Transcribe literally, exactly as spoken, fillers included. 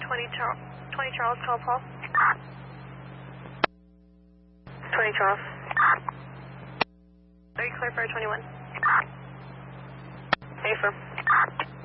twenty, Char twenty Charles, call Paul. twenty Charles. Are you clear for twenty-one? Affirm.